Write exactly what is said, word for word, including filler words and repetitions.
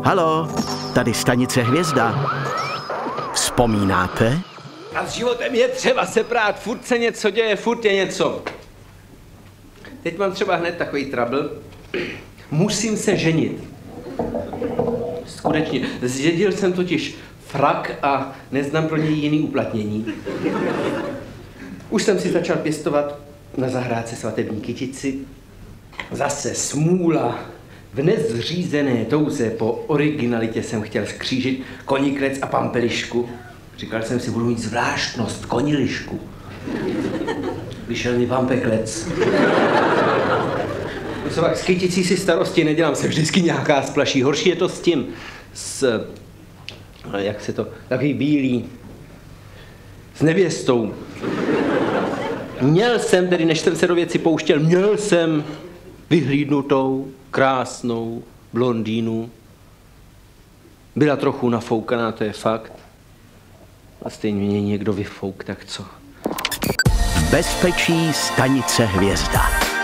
Halo, tady stanice Hvězda. Vzpomínáte? A s životem je třeba se prát, furt se něco děje, furt je něco. Teď mám třeba hned takový trouble. Musím se ženit. Skutečně, zdědil jsem totiž frak a neznám pro něj jiný uplatnění. Už jsem si začal pěstovat na zahrádce svatební kytici. Zase smůla. V nezřízené touze po originalitě jsem chtěl skřížit koniklec a pampelišku. Říkal jsem si, budu mít zvláštnost, konilišku. Vyšel mi pampeklec. Co pak s kyticí si starosti nedělám, se vždycky nějaká splaší. Horší je to s tím, s, jak se to, takový bílý, s nevěstou. Měl jsem, tedy než jsem se do věci pouštěl, měl jsem vyhlídnutou, krásnou blondýnu. Byla trochu nafoukaná, to je fakt. A stejně mě někdo vyfouk, tak co? V bezpečí stanice Hvězda.